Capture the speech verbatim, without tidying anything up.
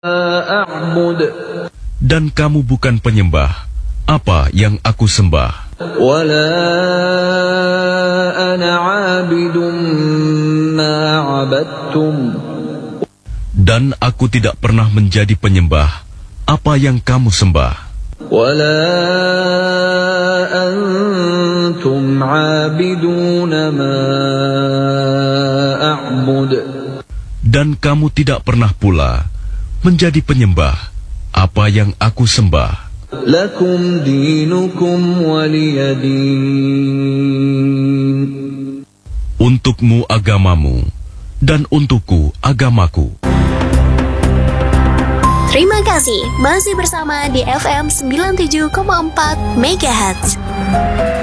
أعبد Dan kamu bukan penyembah apa yang aku sembah, ولا أنا عابد ما عبدتم dan aku tidak pernah menjadi penyembah apa yang kamu sembah, ولا أنتم عابدون ما أعبد dan kamu tidak pernah pula menjadi penyembah apa yang aku sembah. لكم دينكم ولي دين. Untukmu agamamu dan untukku agamaku. Terima kasih masih bersama di F M sembilan puluh tujuh koma empat Megahertz.